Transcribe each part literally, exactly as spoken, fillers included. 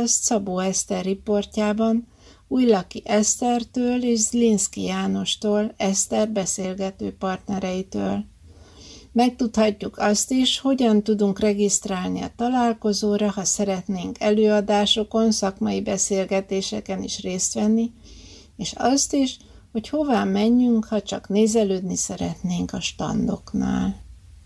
ezt Szabó Eszter riportjában Újlaki Esztertől és Zlinszky Jánostól, Eszter beszélgető partnereitől. Megtudhatjuk azt is, hogyan tudunk regisztrálni a találkozóra, ha szeretnénk előadásokon, szakmai beszélgetéseken is részt venni, és azt is, hogy hová menjünk, ha csak nézelődni szeretnénk a standoknál.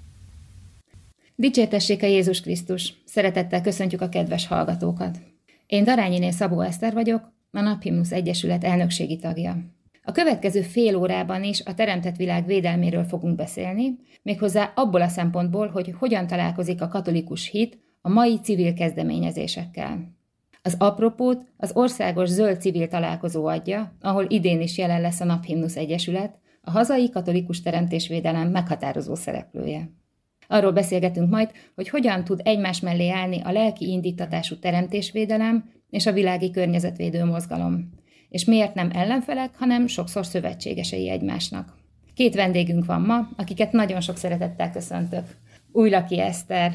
Dicsértessék a Jézus Krisztus! Szeretettel köszöntjük a kedves hallgatókat! Én Darányiné Szabó Eszter vagyok, a Naphimnusz Egyesület elnökségi tagja. A következő fél órában is a teremtett világ védelméről fogunk beszélni, méghozzá abból a szempontból, hogy hogyan találkozik a katolikus hit a mai civil kezdeményezésekkel. Az apropót az Országos Zöld Civil Találkozó adja, ahol idén is jelen lesz a Naphimnusz Egyesület, a hazai katolikus teremtésvédelem meghatározó szereplője. Arról beszélgetünk majd, hogy hogyan tud egymás mellé állni a lelki indítatású teremtésvédelem és a világi környezetvédő mozgalom. És miért nem ellenfelek, hanem sokszor szövetségesei egymásnak. Két vendégünk van ma, akiket nagyon sok szeretettel köszöntök. Újlaki Eszter,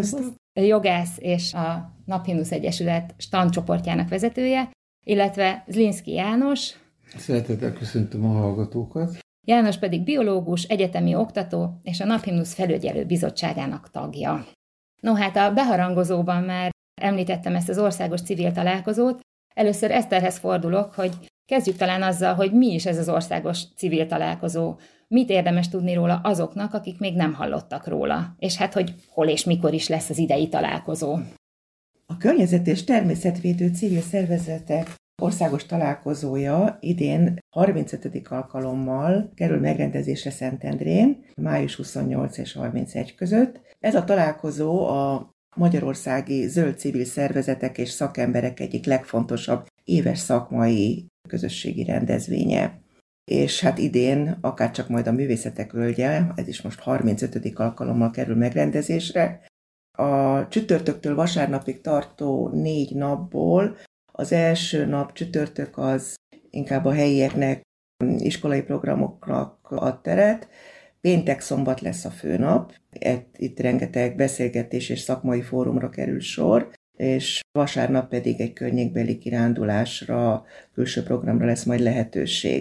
jogász és a Naphimnusz Egyesület standcsoportjának vezetője, illetve Zlinszky János. Szeretettel köszöntöm a hallgatókat. János pedig biológus, egyetemi oktató és a Naphimnusz Felügyelő Bizottságának tagja. No hát a beharangozóban már említettem ezt az országos civil találkozót. Először Eszterhez fordulok, hogy kezdjük talán azzal, hogy mi is ez az országos civil találkozó. Mit érdemes tudni róla azoknak, akik még nem hallottak róla? És hát, hogy hol és mikor is lesz az idei találkozó. A környezet- és természetvédő civil szervezetek országos találkozója idén harmincötödik alkalommal kerül megrendezésre Szentendrén, május huszonnyolc és harmincegy között. Ez a találkozó a magyarországi zöld civil szervezetek és szakemberek egyik legfontosabb éves szakmai közösségi rendezvénye. És hát idén, akárcsak majd a Művészetek Völgye, ez is most harmincötödik alkalommal kerül megrendezésre. A csütörtöktől vasárnapig tartó négy napból az első nap csütörtök az inkább a helyieknek, iskolai programoknak ad teret, péntek-szombat lesz a főnap, itt rengeteg beszélgetés és szakmai fórumra kerül sor, és vasárnap pedig egy környékbeli kirándulásra, külső programra lesz majd lehetőség.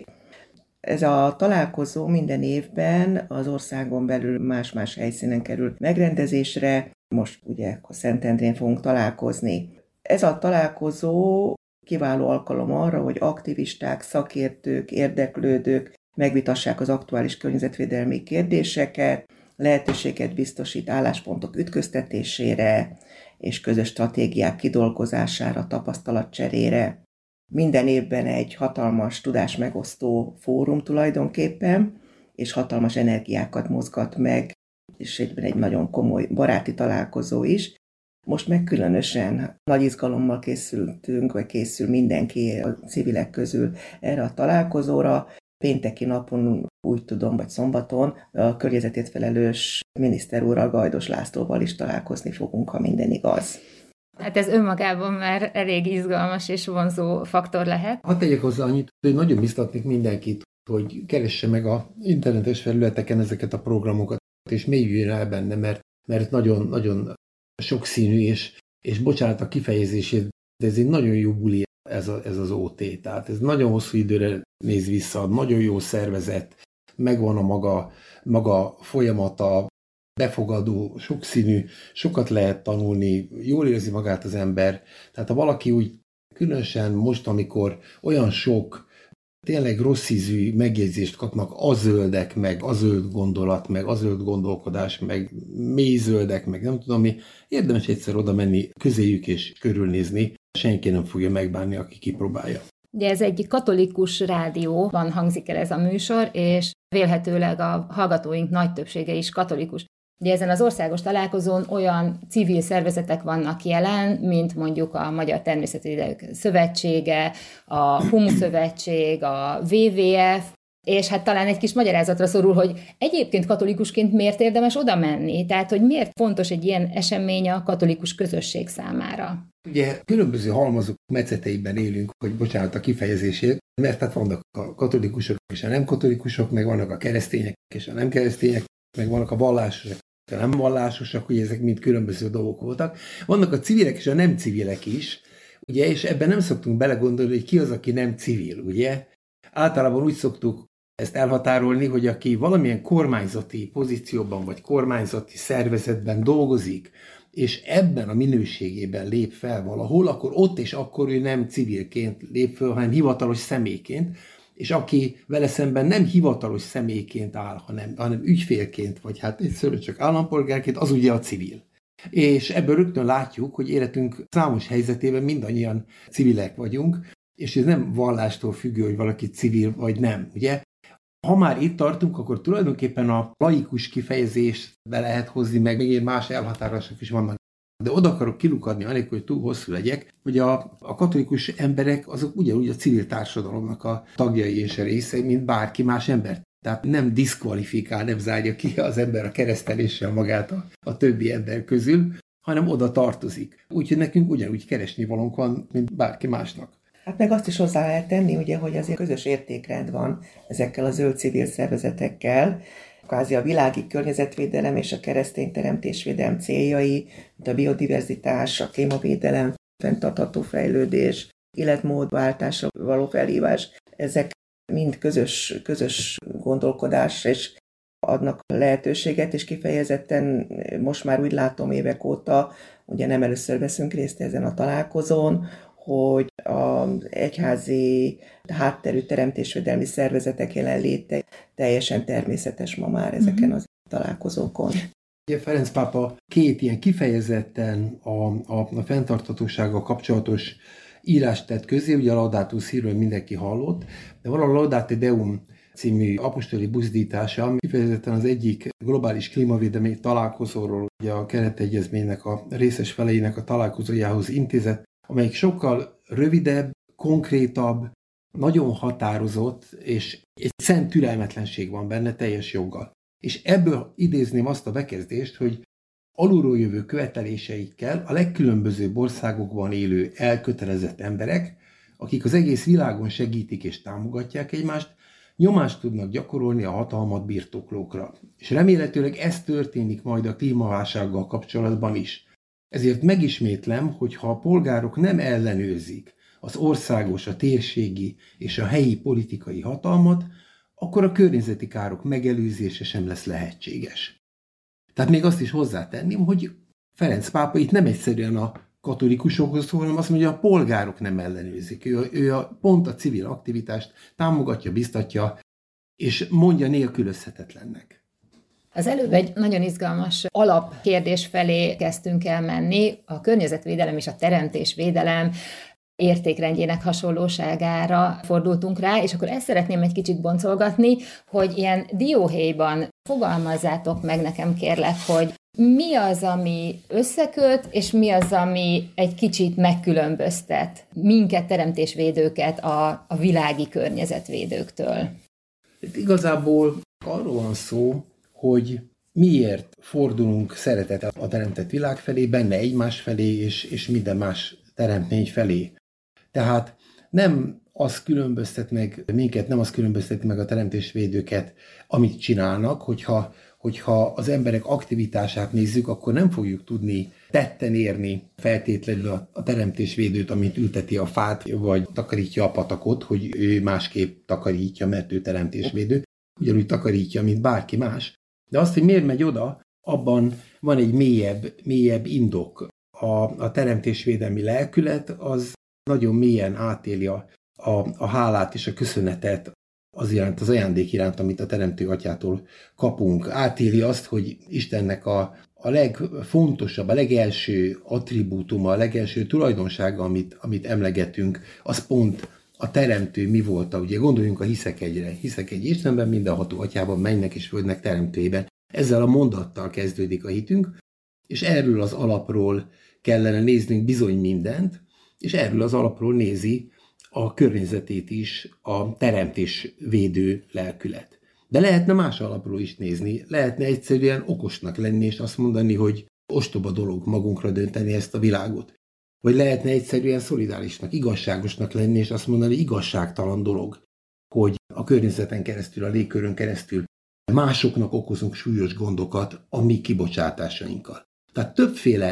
Ez a találkozó minden évben az országon belül más-más helyszínen kerül megrendezésre, most ugye a Szentendrén fogunk találkozni. Ez a találkozó kiváló alkalom arra, hogy aktivisták, szakértők, érdeklődők megvitassák az aktuális környezetvédelmi kérdéseket, lehetőséget biztosít álláspontok ütköztetésére és közös stratégiák kidolgozására, tapasztalatcserére. Minden évben egy hatalmas tudásmegosztó fórum tulajdonképpen, és hatalmas energiákat mozgat meg, és egyben egy nagyon komoly baráti találkozó is. Most meg különösen nagy izgalommal készültünk, vagy készül mindenki a civilek közül erre a találkozóra. Pénteki napon, úgy tudom, vagy szombaton a környezetét felelős miniszter úrral, Gajdos Lászlóval is találkozni fogunk, ha minden igaz. Hát ez önmagában már elég izgalmas és vonzó faktor lehet. Hadd tegyek hozzá annyit, hogy nagyon biztatnék mindenkit, hogy keresse meg a internetes felületeken ezeket a programokat, és mélyüljön el benne, mert, mert nagyon, nagyon sokszínű, és, és bocsánat a kifejezését, de ez egy nagyon jó buli ez, a, ez az ó té. Tehát ez nagyon hosszú időre néz vissza, nagyon jó szervezet, megvan a maga, maga folyamata, befogadó, sokszínű, sokat lehet tanulni, jól érzi magát az ember. Tehát ha valaki úgy, különösen most, amikor olyan sok tényleg rossz ízű megjegyzést kapnak a zöldek, meg a zöld gondolat, meg a zöld gondolkodás, meg mély zöldek, meg nem tudom mi, érdemes egyszer oda menni közéjük és körülnézni, senki nem fogja megbánni, aki kipróbálja. Ugye ez egy katolikus rádióban hangzik el ez a műsor, és vélhetőleg a hallgatóink nagy többsége is katolikus. Ugye ezen az országos találkozón olyan civil szervezetek vannak jelen, mint mondjuk a Magyar Természetvédelők Szövetsége, a Humus Szövetség, a vé vé ef, és hát talán egy kis magyarázatra szorul, hogy egyébként katolikusként miért érdemes oda menni? Tehát, hogy miért fontos egy ilyen esemény a katolikus közösség számára? Ugye különböző halmazok metszeteiben élünk, hogy bocsánat a kifejezésért, mert hát vannak a katolikusok és a nem katolikusok, meg vannak a keresztények és a nem keresztények, meg vannak a vallásosak, a nem vallásosak, ugye ezek mind különböző dolgok voltak. Vannak a civilek és a nem civilek is, ugye, és ebben nem szoktunk belegondolni, hogy ki az, aki nem civil, ugye? Általában úgy szoktuk ezt elhatárolni, hogy aki valamilyen kormányzati pozícióban vagy kormányzati szervezetben dolgozik, és ebben a minőségében lép fel valahol, akkor ott és akkor ő nem civilként lép fel, hanem hivatalos személyként, és aki vele szemben nem hivatalos személyként áll, hanem, hanem ügyfélként, vagy hát egyszerűen csak állampolgárként, az ugye a civil. És ebből rögtön látjuk, hogy életünk számos helyzetében mindannyian civilek vagyunk, és ez nem vallástól függő, hogy valaki civil vagy nem, ugye? Ha már itt tartunk, akkor tulajdonképpen a laikus kifejezést be lehet hozni, meg még más elhatárolások is vannak. De oda akarok kilukadni, anélkül, hogy túl hosszú legyek, hogy a, a katolikus emberek azok ugyanúgy a civil társadalomnak a tagjai és a részei, mint bárki más ember. Tehát nem diszkvalifikál, nem zárja ki az ember a kereszteléssel magát a, a többi ember közül, hanem oda tartozik. Úgyhogy nekünk ugyanúgy keresni valónk van, mint bárki másnak. Hát meg azt is hozzá lehet tenni, ugye, hogy azért közös értékrend van ezekkel a zöld civil szervezetekkel, kvázi a világi környezetvédelem és a keresztény teremtésvédelem céljai, mint a biodiverzitás, a klímavédelem, fenntartható fejlődés, életmódváltásra való felhívás, ezek mind közös, közös gondolkodás, és adnak lehetőséget, és kifejezetten most már úgy látom évek óta, ugye nem először veszünk részt ezen a találkozón, hogy az egyházi hátterű teremtésvédelmi szervezetek jelenléte teljesen természetes ma már ezeken az találkozókon. Ugye Ferenc pápa két ilyen kifejezetten a, a, a fenntarthatósággal kapcsolatos írást tett közé, ugye a Laudato Si-ről mindenki hallott, de van a Laudate Deum című apostoli buzdítása, ami kifejezetten az egyik globális klímavédelmi találkozóról, ugye a keretegyezménynek a részes feleinek a találkozójához intézett, amelyik sokkal rövidebb, konkrétabb, nagyon határozott, és egy szent türelmetlenség van benne teljes joggal. És ebből idézném azt a bekezdést, hogy alulról jövő követeléseikkel a legkülönbözőbb országokban élő elkötelezett emberek, akik az egész világon segítik és támogatják egymást, nyomást tudnak gyakorolni a hatalmat birtoklókra. És remélhetőleg ez történik majd a klímaválsággal kapcsolatban is. Ezért megismétlem, hogy ha a polgárok nem ellenőrzik az országos, a térségi és a helyi politikai hatalmat, akkor a környezeti károk megelőzése sem lesz lehetséges. Tehát még azt is hozzátenném, hogy Ferenc pápa itt nem egyszerűen a katolikusokhoz szól, hanem azt mondja, hogy a polgárok nem ellenőrzik. Ő, ő a, pont a civil aktivitást támogatja, biztatja, és mondja nélkülözhetetlennek. Az előbb egy nagyon izgalmas alapkérdés felé kezdtünk el menni, a környezetvédelem és a teremtésvédelem értékrendjének hasonlóságára fordultunk rá, és akkor ezt szeretném egy kicsit boncolgatni, hogy ilyen dióhéjban fogalmazzátok meg nekem kérlek, hogy mi az, ami összeköt, és mi az, ami egy kicsit megkülönböztet minket, teremtésvédőket a, a világi környezetvédőktől. Itt igazából arról van szó, hogy miért fordulunk szeretettel a teremtett világ felé, benne egymás felé, és, és minden más teremtmény felé. Tehát nem az különböztet meg minket, nem az különböztet meg a teremtésvédőket, amit csinálnak, hogyha, hogyha az emberek aktivitását nézzük, akkor nem fogjuk tudni tetten érni feltétlenül a, a teremtésvédőt, amit ülteti a fát, vagy takarítja a patakot, hogy ő másképp takarítja, mert ő teremtésvédő, ugyanúgy takarítja, mint bárki más. De azt, hogy miért megy oda, abban van egy mélyebb, mélyebb indok. A, a teremtésvédelmi lelkület az nagyon mélyen átéli a, a, a hálát és a köszönetet az iránt, az ajándék iránt, amit a Teremtő Atyától kapunk. Átéli azt, hogy Istennek a, a legfontosabb, a legelső attribútuma, a legelső tulajdonsága, amit, amit emlegetünk, az pont a teremtő mi volt. Ugye gondoljunk a hiszek egyre. Hiszek egy Istenben, mindenható Atyában, mennek és földnek teremtőjében. Ezzel a mondattal kezdődik a hitünk, és erről az alapról kellene néznünk bizony mindent, és erről az alapról nézi a környezetét is a teremtésvédő lelkület. De lehetne más alapról is nézni, lehetne egyszerűen okosnak lenni, és azt mondani, hogy ostoba dolog magunkra dönteni ezt a világot. Vagy lehetne egyszerűen szolidárisnak, igazságosnak lenni, és azt mondani, hogy igazságtalan dolog, hogy a környezeten keresztül, a légkörön keresztül másoknak okozunk súlyos gondokat a mi kibocsátásainkkal. Tehát többféle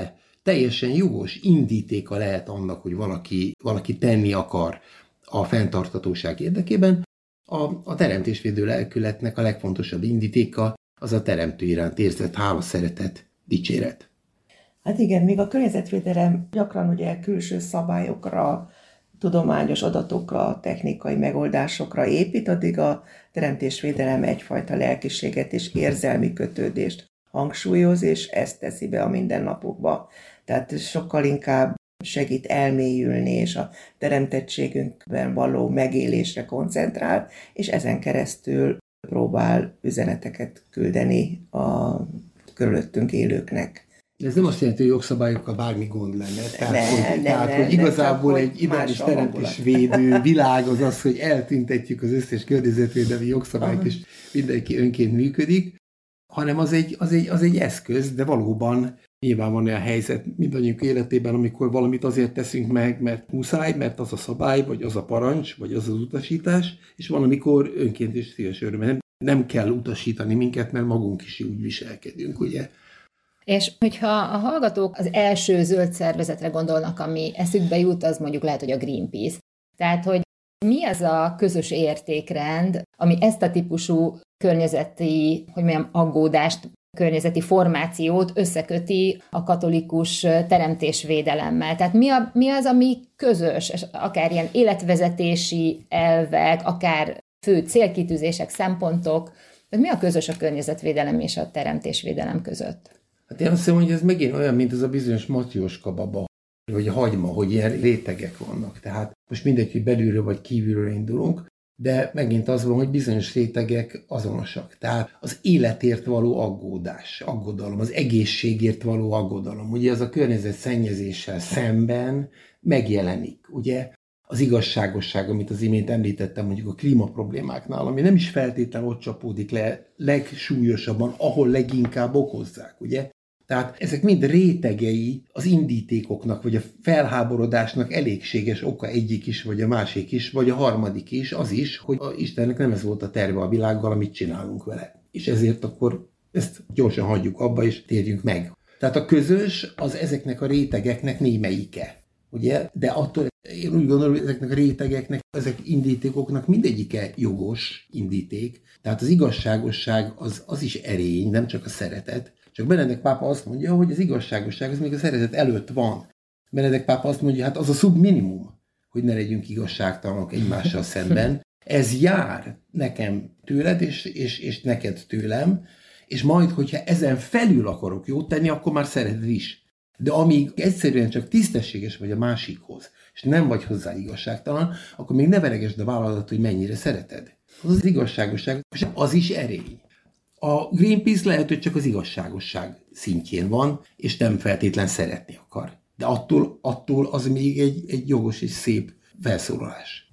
teljesen jogos indítéka lehet annak, hogy valaki, valaki tenni akar a fenntarthatóság érdekében. A, a teremtésvédő lelkületnek a legfontosabb indítéka az a teremtő iránt érzett hála, szeretet, dicséret. Hát igen, még a környezetvédelem gyakran ugye külső szabályokra, tudományos adatokra, technikai megoldásokra épít, addig a teremtésvédelem egyfajta lelkiséget és érzelmi kötődést hangsúlyoz, és ezt teszi be a mindennapokba. Tehát sokkal inkább segít elmélyülni, és a teremtettségünkben való megélésre koncentrál, és ezen keresztül próbál üzeneteket küldeni a körülöttünk élőknek. De ez nem azt jelenti, hogy jogszabályokkal bármi gond lenne. Tehát, ne, hogy, ne, tehát, ne, hogy igazából ne, egy ideális teremtésvédő világ az az, hogy eltüntetjük az összes környezetvédelmi jogszabályt, Aha. és mindenki önként működik, hanem az egy, az, egy, az egy eszköz, de valóban nyilván van olyan helyzet mindannyiunk életében, amikor valamit azért teszünk meg, mert muszáj, mert az a szabály, vagy az a parancs, vagy az az utasítás, és van, amikor önként és szíves örömmel nem kell utasítani minket, mert magunk is úgy viselkedünk, ugye? És hogyha a hallgatók az első zöld szervezetre gondolnak, ami eszükbe jut, az mondjuk lehet, hogy a Greenpeace. Tehát, hogy mi az a közös értékrend, ami ezt a típusú környezeti, hogy mondjam, aggódást, környezeti formációt összeköti a katolikus teremtésvédelemmel. Tehát mi, a, mi az, ami közös, és akár ilyen életvezetési elvek, akár fő célkitűzések, szempontok, mi a közös a környezetvédelem és a teremtésvédelem között? Hát én azt hiszem, hogy ez megint olyan, mint az a bizonyos Matrioska baba, vagy a hagyma, hogy ilyen rétegek vannak. Tehát most mindegy, hogy belülről vagy kívülről indulunk, de megint az van, hogy bizonyos rétegek azonosak. Tehát az életért való aggódás, aggodalom, az egészségért való aggodalom, ugye az a környezet szennyezéssel szemben megjelenik, ugye az igazságosság, amit az imént említettem mondjuk a klímaproblémáknál, ami nem is feltétlenül ott csapódik le legsúlyosabban, ahol leginkább okozzák, ugye? Tehát ezek mind rétegei az indítékoknak, vagy a felháborodásnak elégséges oka egyik is, vagy a másik is, vagy a harmadik is, az is, hogy a Istennek nem ez volt a terve a világgal, amit csinálunk vele. És ezért akkor ezt gyorsan hagyjuk abba, és térjünk meg. Tehát a közös az ezeknek a rétegeknek némelyike, ugye? De attól én úgy gondolom, hogy ezeknek a rétegeknek, ezek indítékoknak mindegyike jogos indíték. Tehát az igazságosság az, az is erény, nem csak a szeretet. Csak Benedek pápa azt mondja, hogy az igazságosság az még a szeretet előtt van. Benedek pápa azt mondja, hát az a szubminimum, hogy ne legyünk igazságtalanok egymással szemben. Ez jár nekem tőled, és, és, és neked tőlem, és majd, hogyha ezen felül akarok jót tenni, akkor már szereted is. De amíg egyszerűen csak tisztességes vagy a másikhoz, és nem vagy hozzá igazságtalan, akkor még ne veregesd a vállalat, hogy mennyire szereted. Az az igazságosság, és az is erény. A Greenpeace lehet, hogy csak az igazságosság szintjén van, és nem feltétlen szeretni akar. De attól, attól az még egy, egy jogos és szép felszólalás.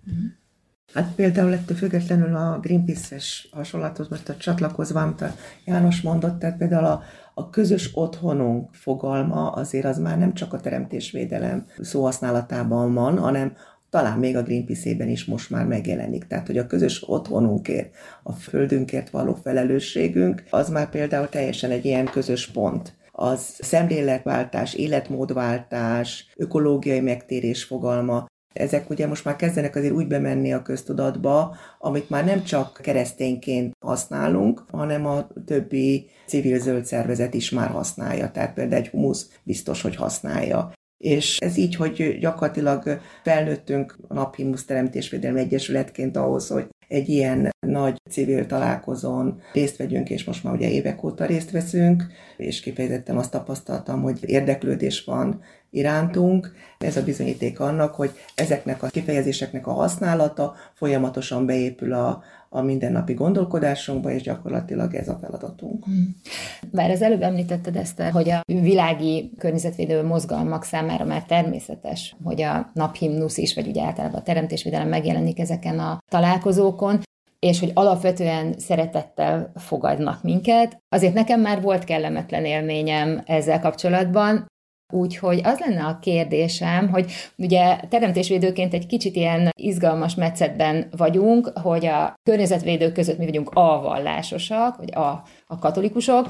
Hát például ettől függetlenül a Greenpeace-es hasonlathoz most a csatlakozva, amit a János mondott, tehát például a, a közös otthonunk fogalma azért az már nem csak a teremtésvédelem szóhasználatában van, hanem talán még a Greenpeace-ében is most már megjelenik. Tehát, hogy a közös otthonunkért, a földünkért való felelősségünk, az már például teljesen egy ilyen közös pont. Az szemléletváltás, életmódváltás, ökológiai megtérés fogalma, ezek ugye most már kezdenek azért úgy bemenni a köztudatba, amit már nem csak keresztényként használunk, hanem a többi civil zöld szervezet is már használja. Tehát például egy humusz biztos, hogy használja. És ez így, hogy gyakorlatilag felnőttünk a Naphimnusz Teremtésvédelmi Egyesületként ahhoz, hogy egy ilyen nagy civil találkozón részt vegyünk, és most már ugye évek óta részt veszünk, és kifejezetten azt tapasztaltam, hogy érdeklődés van irántunk. Ez a bizonyíték annak, hogy ezeknek a kifejezéseknek a használata folyamatosan beépül a, a mindennapi gondolkodásunkba, és gyakorlatilag ez a feladatunk. Bár az előbb említetted ezt, hogy a világi környezetvédő mozgalmak számára már természetes, hogy a Naphimnusz is, vagy ugye általában a teremtésvédelem megjelenik ezeken a találkozókon, és hogy alapvetően szeretettel fogadnak minket. Azért nekem már volt kellemetlen élményem ezzel kapcsolatban, úgyhogy az lenne a kérdésem, hogy ugye teremtésvédőként egy kicsit ilyen izgalmas metszetben vagyunk, hogy a környezetvédők között mi vagyunk a vallásosak, vagy a, a katolikusok,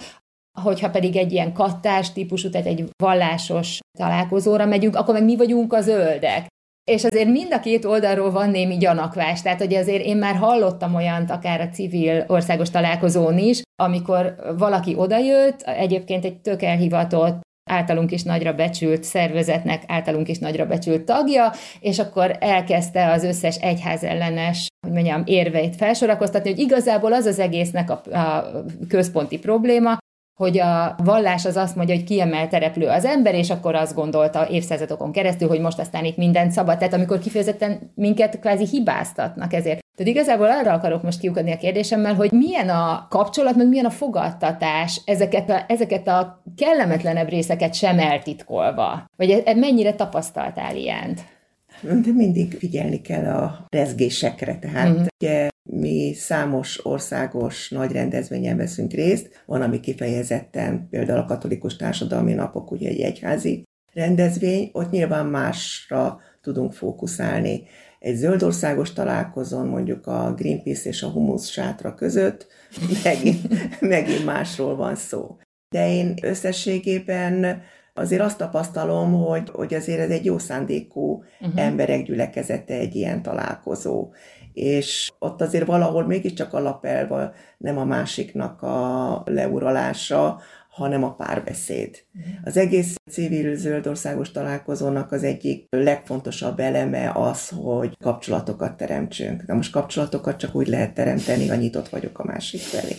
hogyha pedig egy ilyen kattás típusú, tehát egy vallásos találkozóra megyünk, akkor meg mi vagyunk a zöldek. És azért mind a két oldalról van némi gyanakvás, tehát hogy azért én már hallottam olyant, akár a civil országos találkozón is, amikor valaki odajött, egyébként egy tök elhivatott, általunk is nagyra becsült szervezetnek, általunk is nagyra becsült tagja, és akkor elkezdte az összes egyházellenes, hogy mondjam, érveit felsorakoztatni, hogy igazából az az egésznek a, a központi probléma, hogy a vallás az azt mondja, hogy kiemelt tereplő az ember, és akkor azt gondolta évszázadokon keresztül, hogy most aztán itt mindent szabad. Tehát amikor kifejezetten minket kvázi hibáztatnak ezért. Tehát igazából arra akarok most kiukadni a kérdésemmel, hogy milyen a kapcsolat, meg milyen a fogadtatás ezeket a, ezeket a kellemetlenebb részeket sem eltitkolva. Vagy mennyire tapasztaltál ilyent? De mindig figyelni kell a rezgésekre, tehát mm-hmm. ugye mi számos országos nagy rendezvényen veszünk részt, van, ami kifejezetten például a katolikus társadalmi napok, ugye egy egyházi rendezvény, ott nyilván másra tudunk fókuszálni. Egy zöld országos találkozón mondjuk a Greenpeace és a Humusz sátra között megint, megint másról van szó. De én összességében azért azt tapasztalom, hogy, hogy azért ez egy jó szándékú uh-huh. emberek gyülekezete egy ilyen találkozó. És ott azért valahol mégiscsak alapelve nem a másiknak a leuralása, hanem a párbeszéd. Az egész civil zöld országos találkozónak az egyik legfontosabb eleme az, hogy kapcsolatokat teremtsünk. Na most kapcsolatokat csak úgy lehet teremteni, ha nyitott vagyok a másik felé.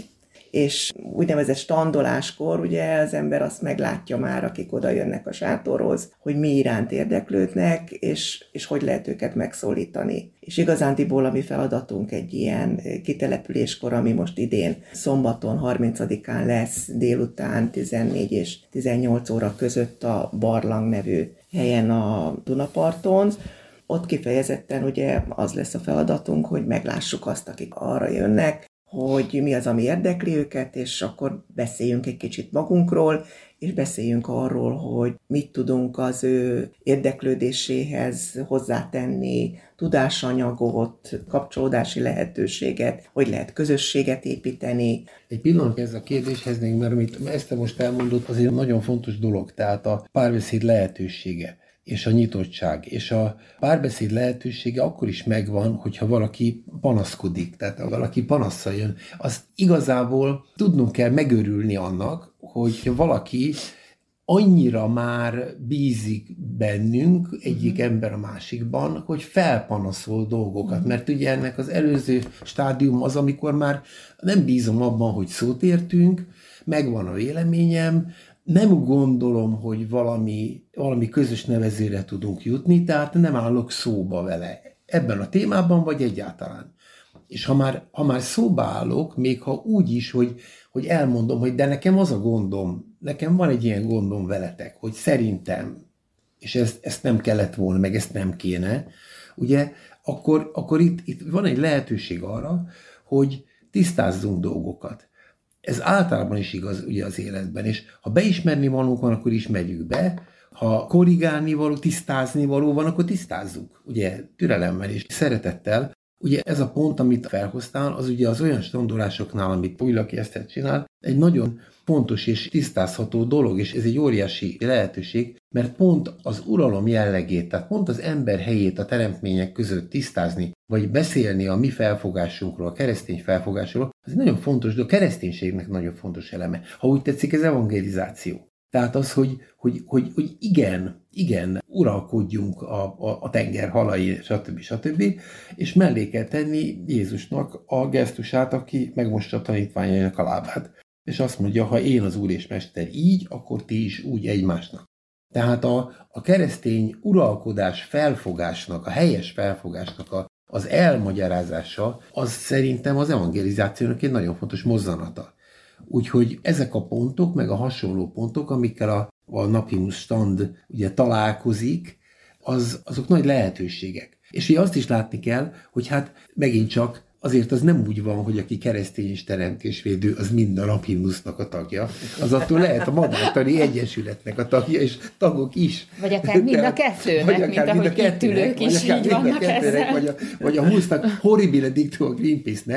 És úgynevezett standoláskor ugye az ember azt meglátja már, akik oda jönnek a sátorhoz, hogy mi iránt érdeklődnek, és, és hogy lehet őket megszólítani. És igazándiból a mi feladatunk egy ilyen kitelepüléskor, ami most idén szombaton harmincadikán lesz délután tizennégy és tizennyolc óra között a Barlang nevű helyen a Dunaparton. Ott kifejezetten ugye az lesz a feladatunk, hogy meglássuk azt, akik arra jönnek, hogy mi az, ami érdekli őket, és akkor beszéljünk egy kicsit magunkról, és beszéljünk arról, hogy mit tudunk az ő érdeklődéséhez hozzátenni, tudásanyagot, kapcsolódási lehetőséget, hogy lehet közösséget építeni. Egy pillanat ez a kérdéshez, mert amit ezt most elmondott, azért nagyon fontos dolog, tehát a párbeszéd lehetősége és a nyitottság. És a párbeszéd lehetősége akkor is megvan, hogyha valaki panaszkodik, tehát ha valaki panasszal jön. Azt igazából tudnunk kell megörülni annak, hogy valaki annyira már bízik bennünk, egyik uh-huh. ember a másikban, hogy felpanaszol dolgokat. Uh-huh. Mert ugye ennek az előző stádium az, amikor már nem bízom abban, hogy szót értünk, megvan a véleményem, nem gondolom, hogy valami, valami közös nevezőre tudunk jutni, tehát nem állok szóba vele ebben a témában, vagy egyáltalán. És ha már, ha már szóba állok, még ha úgy is, hogy, hogy elmondom, hogy de nekem az a gondom, nekem van egy ilyen gondom veletek, hogy szerintem, és ezt, ezt nem kellett volna, meg ezt nem kéne, ugye, akkor, akkor itt, itt van egy lehetőség arra, hogy tisztázzunk dolgokat. Ez általában is igaz ugye az életben, és ha beismerni valónk van, akkor ismerjük be, ha korrigálni való, tisztázni való van, akkor tisztázzuk, ugye, türelemmel és szeretettel. Ugye ez a pont, amit felhoztál, az ugye az olyan standolásoknál, amit Újlaki Eszter csinál, egy nagyon fontos és tisztázható dolog, és ez egy óriási lehetőség, mert pont az uralom jellegét, tehát pont az ember helyét a teremtmények között tisztázni, vagy beszélni a mi felfogásunkról, a keresztény felfogásról, az egy nagyon fontos, de a kereszténységnek nagyon fontos eleme. Ha úgy tetszik, ez evangelizáció. Tehát az, hogy, hogy, hogy, hogy igen, igen, uralkodjunk a, a, a tenger halai, stb. stb. És mellé kell tenni Jézusnak a gesztusát, aki megmossa a tanítványainak a lábát. És azt mondja, ha én az Úr és Mester így, akkor ti is úgy egymásnak. Tehát a, a keresztény uralkodás felfogásnak, a helyes felfogásnak a, az elmagyarázása, az szerintem az evangelizációnak egy nagyon fontos mozzanata. Úgyhogy ezek a pontok, meg a hasonló pontok, amikkel a, a Napimus stand ugye találkozik, az, azok nagy lehetőségek. És ugye azt is látni kell, hogy hát megint csak azért az nem úgy van, hogy aki keresztény és teremtésvédő, az mind a Napimusnak a tagja. Az attól lehet a Madártani Egyesületnek a tagja, és tagok is. Vagy akár mind a kettőnek, vagy akár mint ahogy itt ülők is így vannak ezzel. Vagy a, vagy a húsznak horribile dictó a Greenpeace-nek,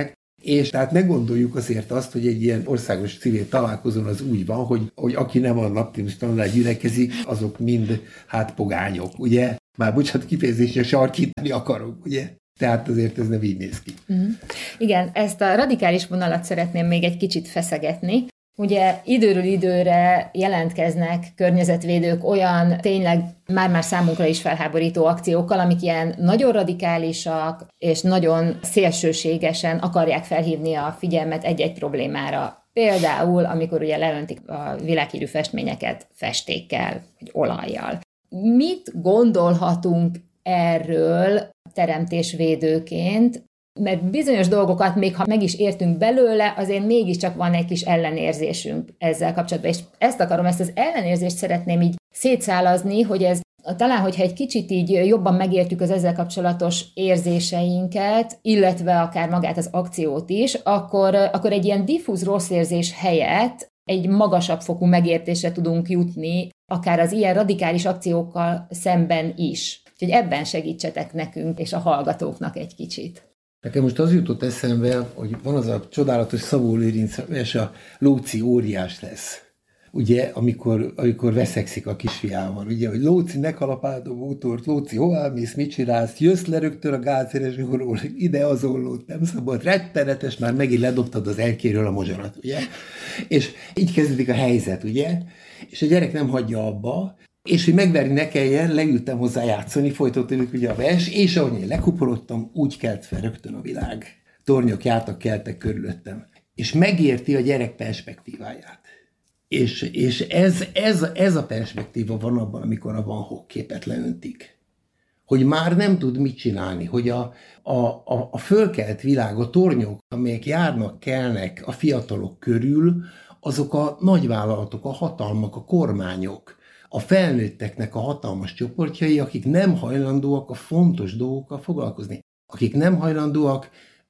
És tehát ne gondoljuk azért azt, hogy egy ilyen országos civil találkozón az úgy van, hogy, hogy aki nem a naptimus tanulás gyülekezik, azok mind hát pogányok, ugye? Már bocsánat, kifejezésre sarkítani akarok, ugye? Tehát azért ez nem így néz ki. Uh-huh. Igen, ezt a radikális vonalat szeretném még egy kicsit feszegetni. Ugye időről időre jelentkeznek környezetvédők olyan tényleg már-már számunkra is felháborító akciókkal, amik ilyen nagyon radikálisak és nagyon szélsőségesen akarják felhívni a figyelmet egy-egy problémára. Például, amikor ugye leöntik a világhírű festményeket festékkel, vagy olajjal. Mit gondolhatunk erről teremtésvédőként? Mert bizonyos dolgokat, még ha meg is értünk belőle, azért mégiscsak van egy kis ellenérzésünk ezzel kapcsolatban. És ezt akarom, ezt az ellenérzést szeretném így szétszálazni, hogy ez talán, hogyha egy kicsit így jobban megértjük az ezzel kapcsolatos érzéseinket, illetve akár magát az akciót is, akkor, akkor egy ilyen diffúz rossz érzés helyett egy magasabb fokú megértésre tudunk jutni, akár az ilyen radikális akciókkal szemben is. Úgyhogy ebben segítsetek nekünk és a hallgatóknak egy kicsit. Nekem most az jutott eszembe, hogy van az a csodálatos Szabó Lőrinc, és a Lóci óriás lesz. Ugye, amikor, amikor veszekszik a kisfiával, ugye, hogy Lóci, ne kalapáld a mótort, Lóci, hová mész, mit csinálsz, jössz le rögtön a gázszerezőről, ide az ollót, nem szabad, rettenetes, már megint ledobtad az elkéről a mozsarat, ugye? És így kezdődik a helyzet, ugye? És a gyerek nem hagyja abba, és hogy megverni ne kelljen, leültem hozzá játszani, folytattuk ugye a vers, és ahogy én lekuporodtam, úgy kelt fel rögtön a világ. Tornyok jártak, keltek körülöttem. És megérti a gyerek perspektíváját. És, és ez, ez, ez a perspektíva van abban, amikor a Van Gogh képet leöntik. Hogy már nem tud mit csinálni, hogy a, a, a, a fölkelt világ, a tornyok, amelyek járnak, kelnek a fiatalok körül, azok a nagyvállalatok, a hatalmak, a kormányok, a felnőtteknek a hatalmas csoportjai, akik nem hajlandóak a fontos dolgokkal foglalkozni, akik nem hajlandóak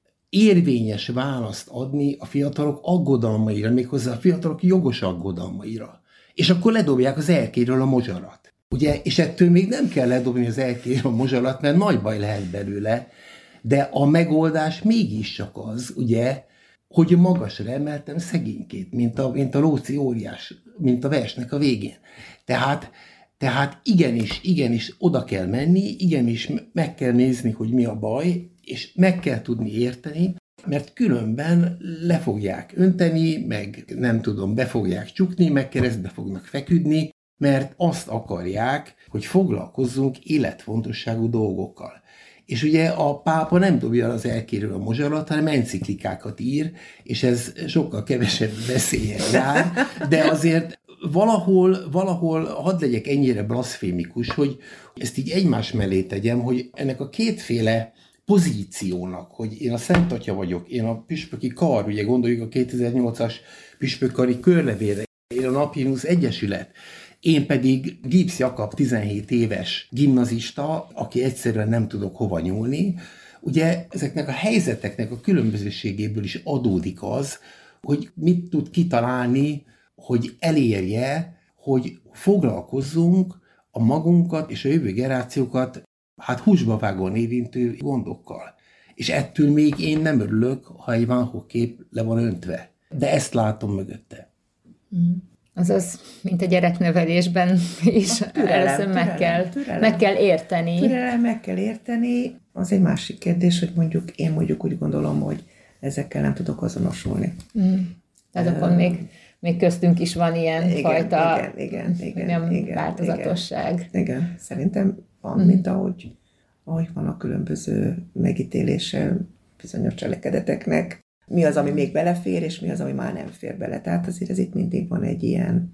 érvényes választ adni a fiatalok aggodalmaira, méghozzá a fiatalok jogos aggodalmaira. És akkor ledobják az erkéről a mozsarat. Ugye? És ettől még nem kell ledobni az erkéről a mozsarat, mert nagy baj lehet belőle, de a megoldás mégiscsak az, ugye, hogy magasra emeltem szegénykét, mint a, mint a Lóci óriás, mint a versnek a végén. Tehát, tehát igenis, igenis oda kell menni, igenis meg kell nézni, hogy mi a baj, és meg kell tudni érteni, mert különben le fogják önteni, meg nem tudom, be fogják csukni, meg keresztbe fognak feküdni, mert azt akarják, hogy foglalkozzunk életfontosságú dolgokkal. És ugye a pápa nem dobja az elkéről a mozsarat, hanem enciklikákat ír, és ez sokkal kevesebb veszélyen jár, de azért valahol, valahol hadd legyek ennyire blaszfémikus, hogy ezt így egymás mellé tegyem, hogy ennek a kétféle pozíciónak, hogy én a Szent Atya vagyok, én a püspöki kar, ugye gondoljuk a kétezer-nyolcas püspökkari körlevélre, én a Naphimus Egyesület, én pedig Gibbs Jakab tizenhét éves gimnazista, aki egyszerűen nem tudok hova nyúlni. Ugye ezeknek a helyzeteknek a különbözőségéből is adódik az, hogy mit tud kitalálni, hogy elérje, hogy foglalkozzunk a magunkat és a jövő generációkat hát húsba vágóan érintő gondokkal. És ettől még én nem örülök, ha egy Van Gogh kép le van öntve. De ezt látom mögötte. Mm. Azaz, mint a gyereknevelésben is, először meg kell, meg kell érteni. Türelem, meg kell érteni. Az egy másik kérdés, hogy mondjuk én mondjuk úgy gondolom, hogy ezekkel nem tudok azonosulni. Mm. Tehát uh, akkor még, még köztünk is van ilyen igen, fajta igen, igen, igen, nem igen, változatosság. Igen, igen, szerintem van, mm. mint ahogy, ahogy van a különböző megítélése bizonyos cselekedeteknek. Mi az, ami még belefér, és mi az, ami már nem fér bele. Tehát azért ez itt mindig van egy ilyen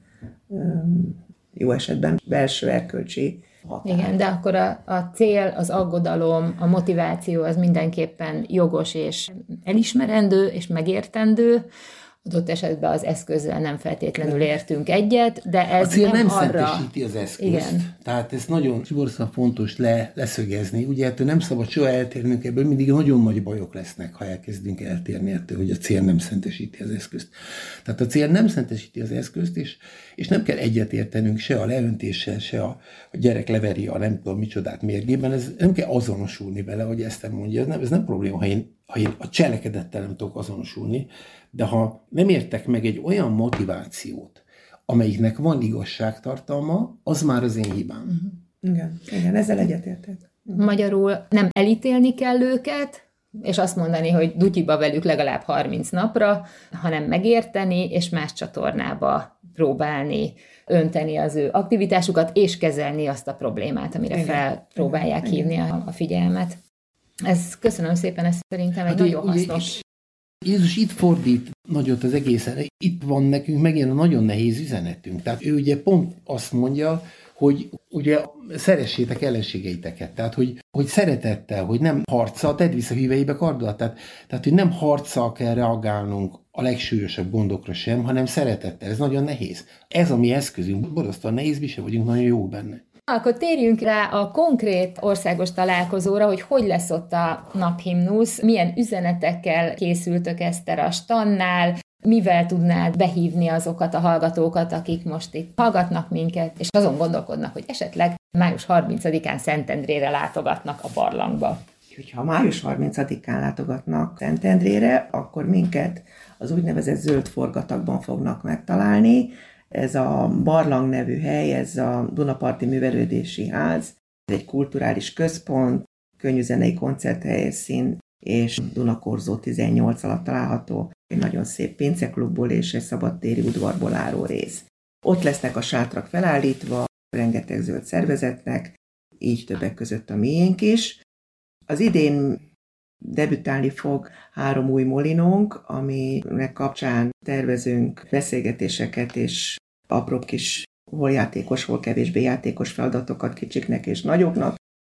um, jó esetben belső erkölcsi határ. Igen, de akkor a, a cél, az aggodalom, a motiváció az mindenképpen jogos és elismerendő és megértendő. Adott esetben az eszközzel nem feltétlenül értünk egyet, de ez a cél nem, nem arra... szentesíti az eszközt. Igen. Tehát ez nagyon borzasztóan fontos le, leszögezni. Ugye ettől nem szabad soha eltérnünk, ebből mindig nagyon nagy bajok lesznek, ha elkezdünk eltérni ettől, hogy a cél nem szentesíti az eszközt. Tehát a cél nem szentesíti az eszközt, és, és nem kell egyetértenünk se a leöntéssel, se a, a gyerek leveri a nem tudom micsodát mérgében, ez nem kell azonosulni vele, hogy ezt nem mondja, ez nem, ez nem probléma, ha én ha én a cselekedettel nem tudok azonosulni, de ha nem értek meg egy olyan motivációt, amelyiknek van igazságtartalma, az már az én hibám. Uh-huh. Igen, igen, ezzel egyetértek. Magyarul nem elítélni kell őket, és azt mondani, hogy dutyiba velük legalább harminc napra, hanem megérteni, és más csatornába próbálni önteni az ő aktivitásukat, és kezelni azt a problémát, amire igen. felpróbálják igen. hívni a, a figyelmet. Ez, köszönöm szépen, ez szerintem egy hát nagyon ugye, hasznos... Jézus itt fordít nagyot az egészen. Itt van nekünk megint a nagyon nehéz üzenetünk. Tehát ő ugye pont azt mondja, hogy ugye szeressétek ellenségeiteket. Tehát, hogy, hogy szeretettel, hogy nem harccal, tedd vissza híveibe kardodat. Tehát, tehát, hogy nem harccal kell reagálnunk a legsúlyosabb gondokra sem, hanem szeretettel. Ez nagyon nehéz. Ez a mi eszközünk. Borzasztóan nehéz, mi sem vagyunk nagyon jók benne. Akkor térjünk rá a konkrét országos találkozóra, hogy hogy lesz ott a naphimnusz, milyen üzenetekkel készültök, Eszter, a standnál, mivel tudnád behívni azokat a hallgatókat, akik most itt hallgatnak minket, és azon gondolkodnak, hogy esetleg május harmincadikán Szentendrére látogatnak a barlangba. Ha május harmincadikán látogatnak Szentendrére, akkor minket az úgynevezett zöld forgatagban fognak megtalálni. Ez a Barlang nevű hely, ez a Dunaparti Művelődési Ház, ez egy kulturális központ, könnyűzenei koncerthelyszín, és Dunakorzó tizennyolc alatt található, egy nagyon szép pinceklubból és egy szabadtéri udvarból álló rész. Ott lesznek a sátrak felállítva, rengeteg zöld szervezetnek, így többek között a miénk is. Az idén debütálni fog három új molinónk, aminek kapcsán tervezünk beszélgetéseket és apró kis hol játékos, hol kevésbé játékos feladatokat kicsiknek és nagyoknak.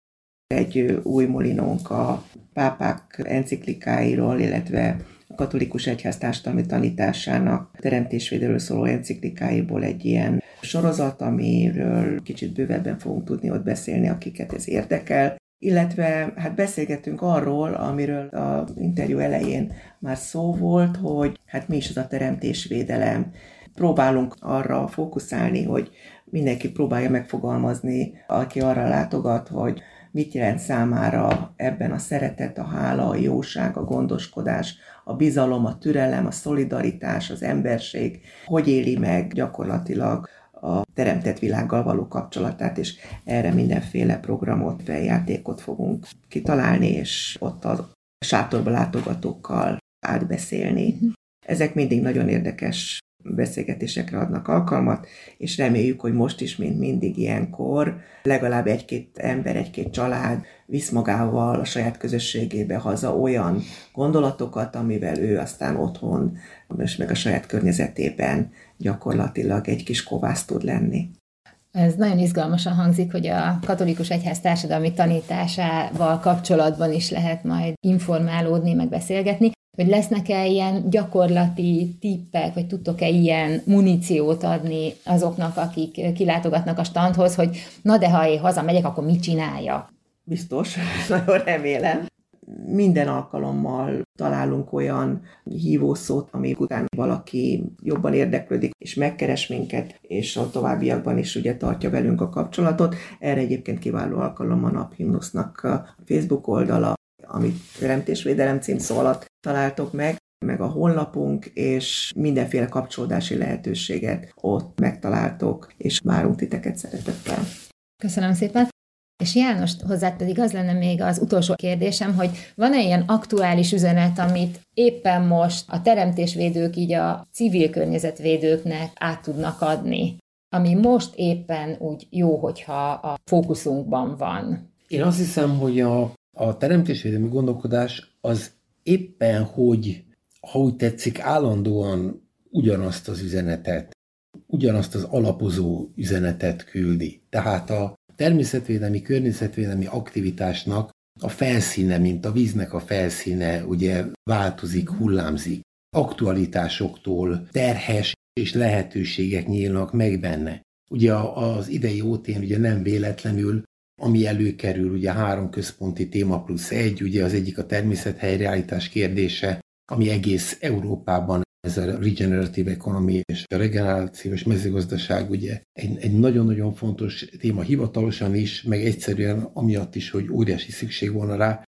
Egy új molinónk a pápák enciklikáiról, illetve a katolikus egyház társadalmi tanításának teremtésvédelről szóló enciklikáiból egy ilyen sorozat, amiről kicsit bővebben fogunk tudni ott beszélni, akiket ez érdekel. Illetve hát beszélgetünk arról, amiről az interjú elején már szó volt, hogy hát mi is az a teremtésvédelem. Próbálunk arra fókuszálni, hogy mindenki próbálja megfogalmazni, aki arra látogat, hogy mit jelent számára ebben a szeretet, a hála, a jóság, a gondoskodás, a bizalom, a türelem, a szolidaritás, az emberség, hogy éli meg gyakorlatilag a teremtett világgal való kapcsolatát, és erre mindenféle programot, feljátékot fogunk kitalálni, és ott a sátorba látogatókkal átbeszélni. Ezek mindig nagyon érdekes beszélgetésekre adnak alkalmat, és reméljük, hogy most is, mint mindig ilyenkor, legalább egy-két ember, egy-két család visz magával a saját közösségébe haza olyan gondolatokat, amivel ő aztán otthon, és meg a saját környezetében gyakorlatilag egy kis kovász tud lenni. Ez nagyon izgalmasan hangzik, hogy a katolikus egyház társadalmi tanításával kapcsolatban is lehet majd informálódni, meg beszélgetni, hogy lesznek-e ilyen gyakorlati tippek, vagy tudtok-e ilyen muníciót adni azoknak, akik kilátogatnak a standhoz, hogy na de ha én hazamegyek, akkor mit csinálja? Biztos, nagyon remélem. Minden alkalommal találunk olyan hívószót, ami után valaki jobban érdeklődik, és megkeres minket, és a továbbiakban is ugye tartja velünk a kapcsolatot. Erre egyébként kiváló alkalom a Naphimnusznak a Facebook oldala, amit Teremtésvédelem címszó alatt találtok meg, meg a honlapunk, és mindenféle kapcsolódási lehetőséget ott megtaláltok, és várunk titeket szeretettel. Köszönöm szépen. És János, hozzád pedig az lenne még az utolsó kérdésem, hogy van-e ilyen aktuális üzenet, amit éppen most a teremtésvédők így a civil környezetvédőknek át tudnak adni, ami most éppen úgy jó, hogyha a fókuszunkban van? Én azt hiszem, hogy a, a teremtésvédelmi gondolkodás az éppen, hogy ha úgy tetszik, állandóan ugyanazt az üzenetet, ugyanazt az alapozó üzenetet küldi. Tehát a természetvédelmi, környezetvédelmi aktivitásnak a felszíne, mint a víznek a felszíne, ugye változik, hullámzik. Aktualitásoktól terhes és lehetőségek nyílnak meg benne. Ugye az idei ó té-n ugye nem véletlenül, ami előkerül, ugye három központi téma plusz egy, ugye az egyik a természethelyreállítás kérdése, ami egész Európában ez a regenerative economy és a regenerációs mezőgazdaság ugye egy, egy nagyon-nagyon fontos téma hivatalosan is, meg egyszerűen amiatt is, hogy óriási szükség volna rá.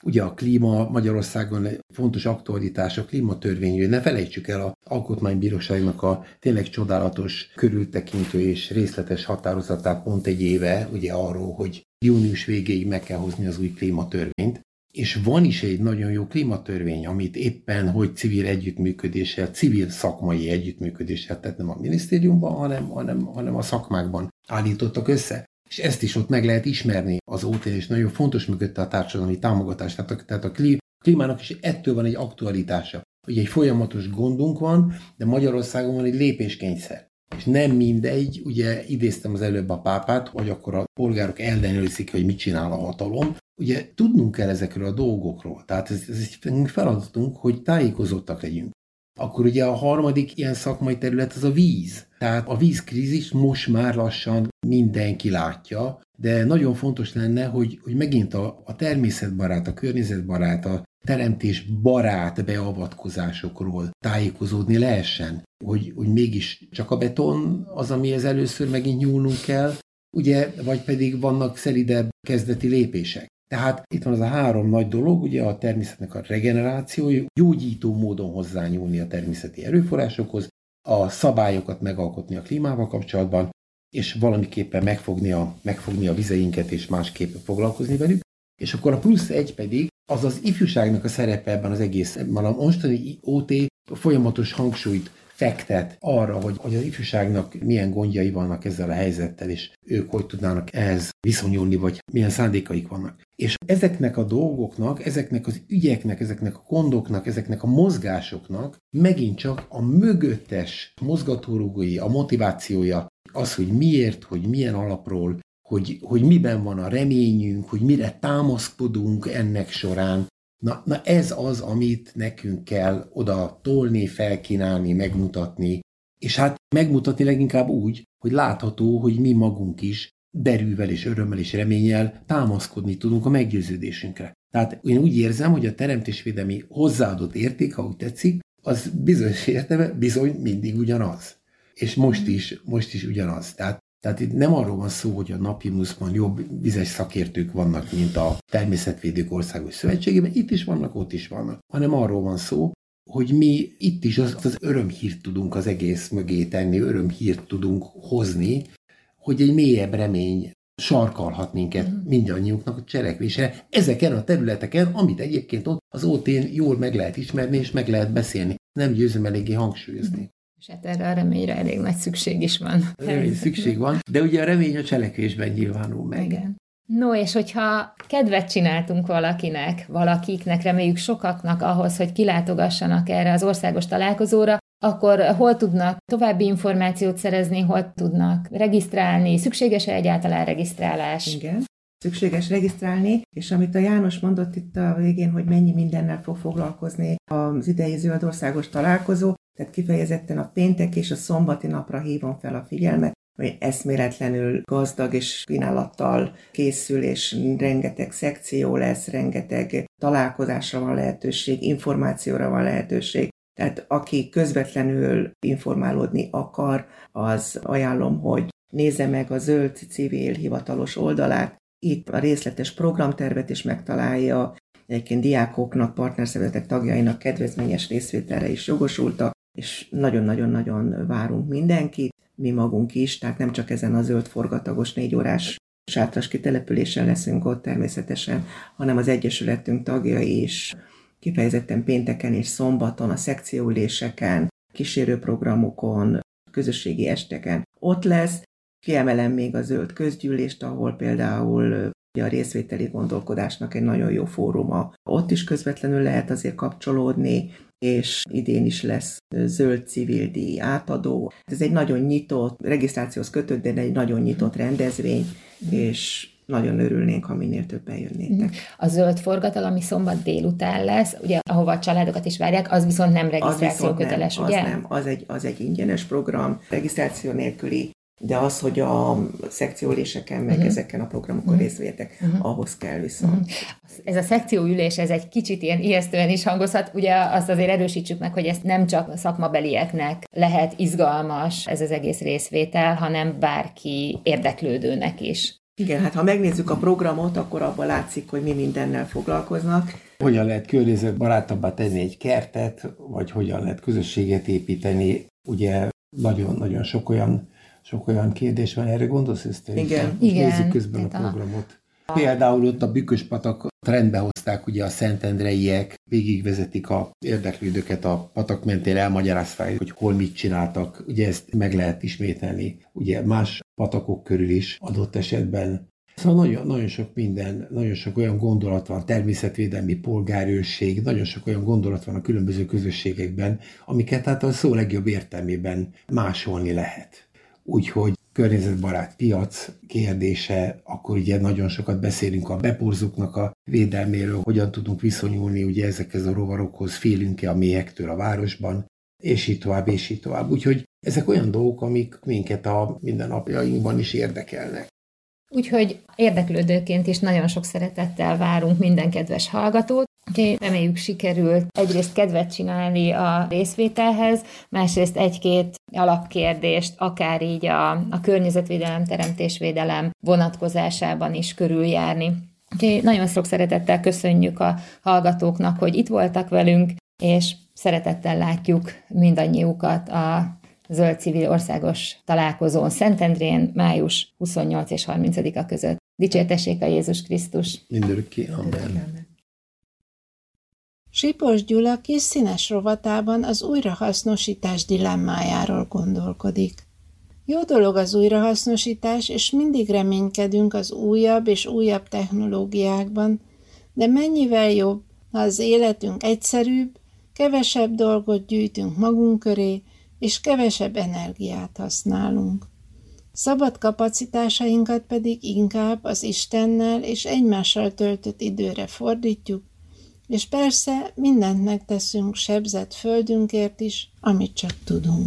Ugye a klíma Magyarországon fontos aktualitás, a klímatörvény, ne felejtsük el az Alkotmánybíróságnak a tényleg csodálatos, körültekintő és részletes határozatát pont egy éve, ugye arról, hogy június végéig meg kell hozni az új klímatörvényt. És van is egy nagyon jó klímatörvény, amit éppen, hogy civil együttműködéssel, civil szakmai együttműködéssel, tehát nem a minisztériumban, hanem, hanem, hanem a szakmákban állítottak össze. És ezt is ott meg lehet ismerni az ó té, és nagyon fontos mögötte a társadalmi támogatás. Tehát a, tehát a klímának is ettől van egy aktualitása. Ugye egy folyamatos gondunk van, de Magyarországon van egy lépéskényszer. És nem mindegy, ugye idéztem az előbb a pápát, hogy akkor a polgárok ellenőrzik, hogy mit csinál a hatalom. Ugye tudnunk kell ezekről a dolgokról, tehát ez, ez egy feladatunk, hogy tájékozottak legyünk. Akkor ugye a harmadik ilyen szakmai terület az a víz. Tehát a vízkrízis most már lassan mindenki látja, de nagyon fontos lenne, hogy, hogy megint a, a természetbarát, a környezetbarát, a teremtésbarát beavatkozásokról tájékozódni lehessen. Hogy, hogy mégis csak a beton az, amihez először megint nyúlnunk kell, ugye, vagy pedig vannak szelidebb kezdeti lépések. Tehát itt van az a három nagy dolog, ugye a természetnek a regenerációja, gyógyító módon hozzányúlni a természeti erőforrásokhoz, a szabályokat megalkotni a klímával kapcsolatban, és valamiképpen megfogni a, megfogni a vizeinket, és másképp foglalkozni velük. És akkor a plusz egy pedig, az az ifjúságnak a szerepe ebben az egész, ebben a mostani ó té folyamatos hangsúlyt fektet arra, hogy, hogy az ifjúságnak milyen gondjai vannak ezzel a helyzettel, és ők hogy tudnának ehhez viszonyulni, vagy milyen szándékaik vannak. És ezeknek a dolgoknak, ezeknek az ügyeknek, ezeknek a gondoknak, ezeknek a mozgásoknak megint csak a mögöttes mozgatórugói, a motivációja, az, hogy miért, hogy milyen alapról, hogy, hogy miben van a reményünk, hogy mire támaszkodunk ennek során. Na, na ez az, amit nekünk kell oda tolni, felkínálni, megmutatni, és hát megmutatni leginkább úgy, hogy látható, hogy mi magunk is derűvel és örömmel és reménnyel támaszkodni tudunk a meggyőződésünkre. Tehát én úgy érzem, hogy a teremtésvédelmi hozzáadott érték, ha úgy tetszik, az bizonyos értelme bizony mindig ugyanaz. És most is, most is ugyanaz. Tehát Tehát itt nem arról van szó, hogy a Napimuszban jobb vizes szakértők vannak, mint a Természetvédők Országos Szövetségében, itt is vannak, ott is vannak, hanem arról van szó, hogy mi itt is az, az örömhírt tudunk az egész mögé tenni, örömhírt tudunk hozni, hogy egy mélyebb remény sarkalhat minket mindannyiunknak a cselekvésre ezeken a területeken, amit egyébként ott az ó tén jól meg lehet ismerni és meg lehet beszélni. Nem győzöm eléggé hangsúlyozni. És hát erre a reményre elég nagy szükség is van. Remény szükség van, de ugye a remény a cselekvésben nyilvánul meg. Igen. No, és hogyha kedvet csináltunk valakinek, valakiknek, reméljük sokaknak ahhoz, hogy kilátogassanak erre az országos találkozóra, akkor hol tudnak további információt szerezni, hol tudnak regisztrálni, szükséges-e egyáltalán regisztrálás? Igen. Szükséges regisztrálni, és amit a János mondott itt a végén, hogy mennyi mindennel fog foglalkozni az idei zöld országos találkozó, tehát kifejezetten a péntek és a szombati napra hívom fel a figyelmet, hogy eszméletlenül gazdag és kínálattal készül, és rengeteg szekció lesz, rengeteg találkozásra van lehetőség, információra van lehetőség. Tehát aki közvetlenül informálódni akar, az ajánlom, hogy nézze meg a Zöld Civil hivatalos oldalát, itt a részletes programtervet is megtalálja, egyébként diákoknak, partnerszervezetek tagjainak kedvezményes részvételre is jogosultak, és nagyon-nagyon-nagyon várunk mindenkit, mi magunk is, tehát nem csak ezen a zöld forgatagos négy órás sátras kitelepülésen leszünk ott természetesen, hanem az Egyesületünk tagjai is kifejezetten pénteken és szombaton, a szekcióüléseken, kísérőprogramokon, közösségi esteken ott lesz. Kiemelem még a zöld közgyűlést, ahol például a részvételi gondolkodásnak egy nagyon jó fóruma. Ott is közvetlenül lehet azért kapcsolódni, és idén is lesz zöld civil díj átadó. Ez egy nagyon nyitott, regisztrációhoz kötött, de egy nagyon nyitott rendezvény, és nagyon örülnénk, ha minél többen jönnétek. A zöld forgatal, ami szombat délután lesz, ugye, ahova a családokat is várják, az viszont nem regisztráció köteles, nem, ugye? Az nem, az egy, az egy ingyenes program, regisztráció nélküli, de az, hogy a szekcióüléseken, meg uh-huh. ezeken a programokon uh-huh. részt vettek, uh-huh. ahhoz kell viszont. Uh-huh. Ez a szekcióülés, ez egy kicsit ilyen ijesztően is hangozhat, ugye azt azért erősítsük meg, hogy ezt nem csak szakmabelieknek lehet izgalmas ez az egész részvétel, hanem bárki érdeklődőnek is. Igen, hát ha megnézzük a programot, akkor abban látszik, hogy mi mindennel foglalkoznak. Hogyan lehet környezetbarátabbá tenni egy kertet, vagy hogyan lehet közösséget építeni. Ugye nagyon-nagyon sok olyan, sok olyan kérdés van, erre gondolsz, Eszter? Igen. Most Igen, nézzük közben a tehát a- programot. Például ott a Bükkös-patak rendbe hozták, ugye a szentendreiek végigvezetik a érdeklődőket a patak mentén, elmagyarázták, hogy hol mit csináltak. Ugye ezt meg lehet ismételni, ugye más patakok körül is adott esetben. Szóval nagyon, nagyon sok minden, nagyon sok olyan gondolat van, természetvédelmi polgárőrség, nagyon sok olyan gondolat van a különböző közösségekben, amiket hát a szó legjobb értelmében másolni lehet. Úgyhogy környezetbarát piac kérdése, akkor ugye nagyon sokat beszélünk a beporzóknak a védelméről, hogyan tudunk viszonyulni ugye ezekhez a rovarokhoz, félünk-e a mélyektől a városban, és így tovább, és így tovább. Úgyhogy ezek olyan dolgok, amik minket a mindennapjainkban is érdekelnek. Úgyhogy érdeklődőként is nagyon sok szeretettel várunk minden kedves hallgatót. Úgyhogy reméljük sikerült egyrészt kedvet csinálni a részvételhez, másrészt egy-két alapkérdést, akár így a, a környezetvédelem, teremtésvédelem vonatkozásában is körüljárni. Úgyhogy nagyon sok szeretettel köszönjük a hallgatóknak, hogy itt voltak velünk, és szeretettel látjuk mindannyiukat a Zöld Civil Országos Találkozón Szentendrén május huszonnyolcadika és harmincadika között. Dicsértessék a Jézus Krisztus! Mindörökké, amen. Sipos Gyula kis színes rovatában az újrahasznosítás dilemmájáról gondolkodik. Jó dolog az újrahasznosítás, és mindig reménykedünk az újabb és újabb technológiákban, de mennyivel jobb, ha az életünk egyszerűbb, kevesebb dolgot gyűjtünk magunk köré, és kevesebb energiát használunk. Szabad kapacitásainkat pedig inkább az Istennel és egymással töltött időre fordítjuk, és persze mindent megteszünk sebzett földünkért is, amit csak tudunk.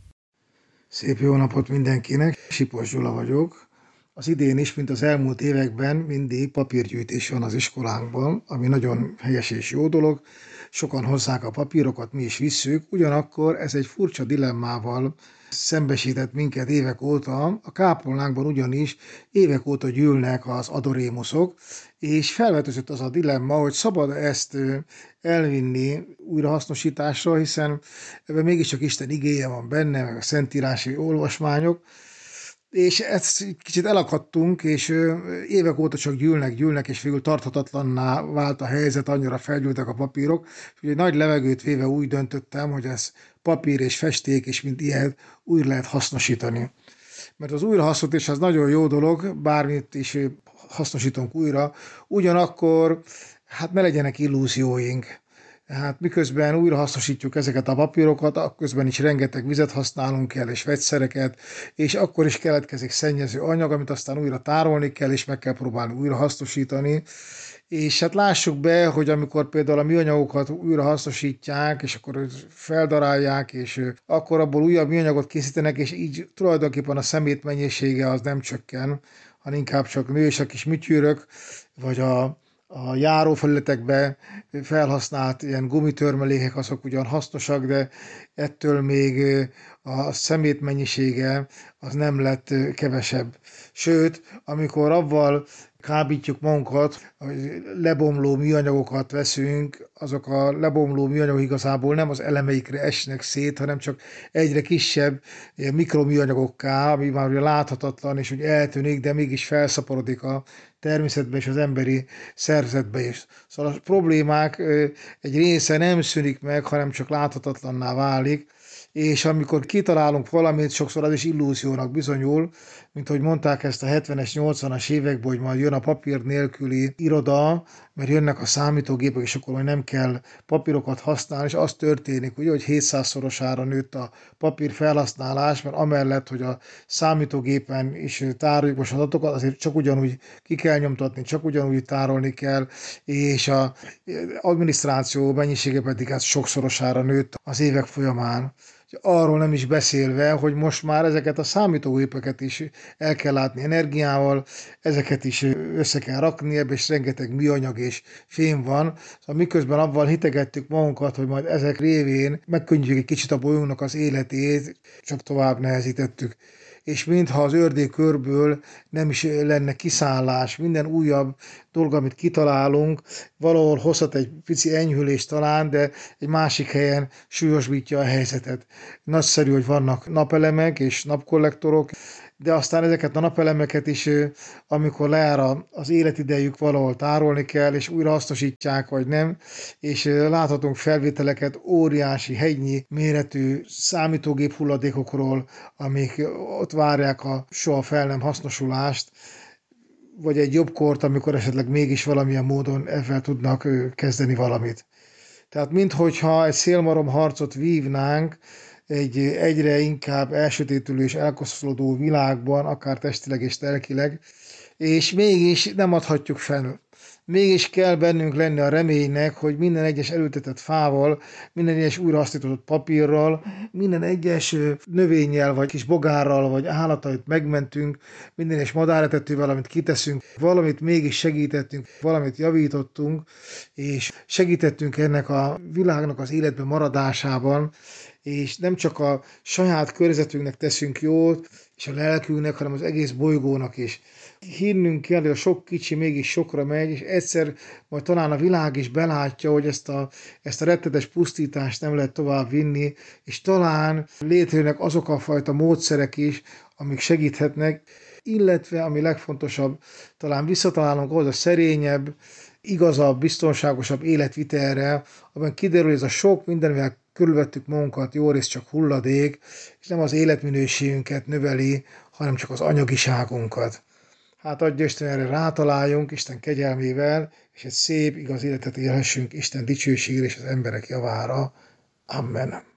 Szép jó napot mindenkinek, Sipos Gyula vagyok. Az idén is, mint az elmúlt években, mindig papírgyűjtés van az iskolánkban, ami nagyon helyes és jó dolog. Sokan hozzák a papírokat, mi is visszük, ugyanakkor ez egy furcsa dilemmával szembesített minket évek óta. A kápolnánkban ugyanis évek óta gyűlnek az adorémuszok, és felvetődött az a dilemma, hogy szabad ezt elvinni újrahasznosításra, hiszen ebben mégiscsak Isten igéje van benne, meg a szentírási olvasmányok, és ezt kicsit elakadtunk, és évek óta csak gyűlnek, gyűlnek, és végül tarthatatlanná vált a helyzet, annyira felgyűltek a papírok, úgyhogy egy nagy levegőt véve úgy döntöttem, hogy ez papír és festék, és mint ilyen újra lehet hasznosítani. Mert az újrahasznosítás az nagyon jó dolog, bármit is hasznosítunk újra, ugyanakkor hát ne legyenek illúzióink. Hát miközben újra hasznosítjuk ezeket a papírokat, akközben is rengeteg vizet használunk kell, és vegyszereket, és akkor is keletkezik szennyező anyag, amit aztán újra tárolni kell, és meg kell próbálni újra hasznosítani. És hát lássuk be, hogy amikor például a műanyagokat újra hasznosítják, és akkor feldarálják, és akkor abból újabb műanyagot készítenek, és így tulajdonképpen a szemét mennyisége az nem csökken, hanem inkább csak nő, és a kis műtyűrök, vagy a a járófelületekben felhasznált ilyen gumitörmelékek azok ugyan hasznosak, de ettől még a szemét mennyisége az nem lett kevesebb. Sőt, amikor avval kábítjuk magunkat, hogy lebomló műanyagokat veszünk, azok a lebomló műanyagok igazából nem az elemeikre esnek szét, hanem csak egyre kisebb ilyen mikroműanyagokká, ami már ugye láthatatlan, és úgy eltűnik, de mégis felszaporodik a természetben és az emberi szervezetben is. Szóval a problémák egy része nem szűnik meg, hanem csak láthatatlanná válik, és amikor kitalálunk valamit, sokszor az is illúziónak bizonyul, mint ahogy mondták ezt a hetvenes, nyolcvanas években, hogy majd jön a papír nélküli iroda, mert jönnek a számítógépek, és akkor majd nem kell papírokat használni, és az történik, ugye, hogy hétszázszorosára nőtt a papír felhasználás, mert amellett, hogy a számítógépen is tároljuk most adatokat, azért csak ugyanúgy ki kell nyomtatni, csak ugyanúgy tárolni kell, és az adminisztráció mennyisége pedig hát sokszorosára nőtt az évek folyamán. Arról nem is beszélve, hogy most már ezeket a számítógépeket is el kell látni energiával, ezeket is össze kell rakni, ebben is rengeteg műanyag és fém van. Szóval miközben abban hitegettük magunkat, hogy majd ezek révén megkönnyítjük egy kicsit a bolyunknak az életét, csak tovább nehezítettük. és mintha az ördögkörből nem is lenne kiszállás, minden újabb dolog, amit kitalálunk, valahol hozhat egy pici enyhülést talán, de egy másik helyen súlyosbítja a helyzetet. Nagyszerű, hogy vannak napelemek és napkollektorok, de aztán ezeket a napelemeket is, amikor lejár az életidejük, valahol tárolni kell, és újra hasznosítják, vagy nem, és láthatunk felvételeket óriási, hegynyi méretű számítógép hulladékokról, amik ott várják a soha fel nem hasznosulást, vagy egy jobb kort, amikor esetleg mégis valamilyen módon ezzel tudnak kezdeni valamit. Tehát minthogyha egy szélmalom harcot vívnánk, egy egyre inkább elsötétülő és elkoszolódó világban, akár testileg és lelkileg, és mégis nem adhatjuk fel. Mégis kell bennünk lenni a reménynek, hogy minden egyes elültetett fával, minden egyes újrahasznosított papírral, minden egyes növényel, vagy kis bogárral, vagy állatait megmentünk, minden egyes madáretetővel, amit kiteszünk, valamit mégis segítettünk, valamit javítottunk, és segítettünk ennek a világnak az életben maradásában, és nem csak a saját környezetünknek teszünk jót, és a lelkünknek, hanem az egész bolygónak is. Hinnünk kell, hogy a sok kicsi mégis sokra megy, és egyszer majd talán a világ is belátja, hogy ezt a, ezt a rettetes pusztítást nem lehet tovább vinni, és talán létrejönnek azok a fajta módszerek is, amik segíthetnek, illetve, ami legfontosabb, talán visszatalálunk ahhoz a szerényebb, igazabb, biztonságosabb életvitelre, amiben kiderül, hogy ez a sok mindenvel körülvettük magunkat, jó rész csak hulladék, és nem az életminőségünket növeli, hanem csak az anyagiságunkat. Hát adja Isten, erre rátaláljunk Isten kegyelmével, és egy szép, igaz életet élhessünk Isten dicsőségére és az emberek javára. Amen.